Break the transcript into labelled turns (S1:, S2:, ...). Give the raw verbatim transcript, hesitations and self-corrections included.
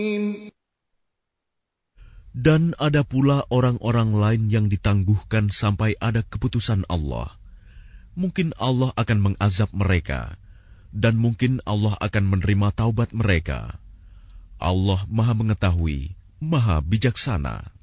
S1: Dan ada pula orang-orang lain yang ditangguhkan sampai ada keputusan Allah. Mungkin Allah akan mengazab mereka, dan mungkin Allah akan menerima taubat mereka. Allah Maha Mengetahui, Maha Bijaksana.